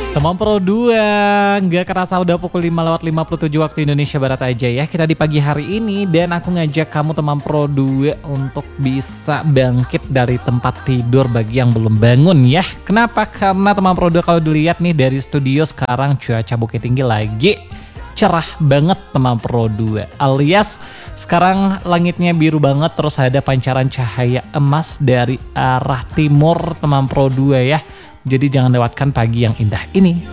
Teman Pro 2, nggak kerasa udah pukul 5:57 waktu Indonesia Barat aja ya. Kita di pagi hari ini dan aku ngajak kamu teman Pro 2 untuk bisa bangkit dari tempat tidur bagi yang belum bangun ya. Kenapa? Karena teman Pro 2 kalau dilihat nih dari studio sekarang cuaca Bukit Tinggi lagi cerah banget teman Pro 2. Alias sekarang langitnya biru banget, terus ada pancaran cahaya emas dari arah timur teman Pro 2 ya. Jadi jangan lewatkan pagi yang indah ini.